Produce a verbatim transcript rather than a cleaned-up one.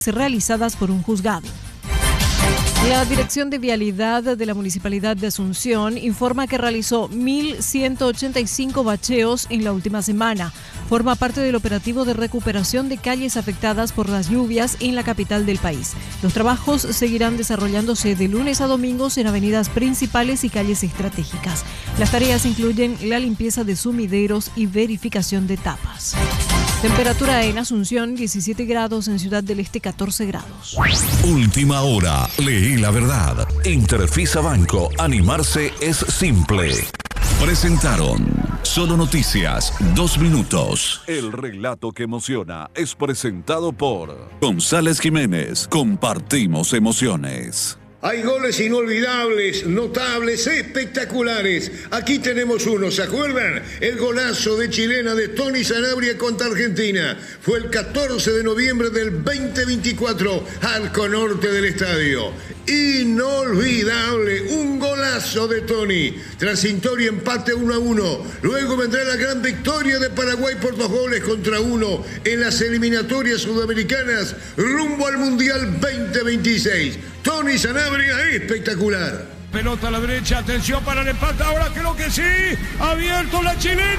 realizadas por un juzgado. La Dirección de Vialidad de la Municipalidad de Asunción informa que realizó mil ciento ochenta y cinco bacheos en la última semana. Forma parte del operativo de recuperación de calles afectadas por las lluvias en la capital del país. Los trabajos seguirán desarrollándose de lunes a domingos en avenidas principales y calles estratégicas. Las tareas incluyen la limpieza de sumideros y verificación de tapas. Temperatura en Asunción, diecisiete grados, en Ciudad del Este, catorce grados. Última hora, leí la verdad. Interfisa Banco, animarse es simple. Presentaron Solo Noticias, dos minutos. El relato que emociona es presentado por González Jiménez. Compartimos emociones. Hay goles inolvidables, notables, espectaculares. Aquí tenemos uno, ¿se acuerdan? El golazo de chilena de Tony Sanabria contra Argentina. Fue el catorce de noviembre del veinte veinticuatro, arco norte del estadio. Inolvidable, un golazo de Tony. Transitorio empate uno a uno. Luego vendrá la gran victoria de Paraguay por dos goles contra uno en las eliminatorias sudamericanas rumbo al Mundial veinte veintiséis. Tony Sanabria, espectacular. Pelota a la derecha, atención para el empate, ahora creo que sí, abierto la chilena.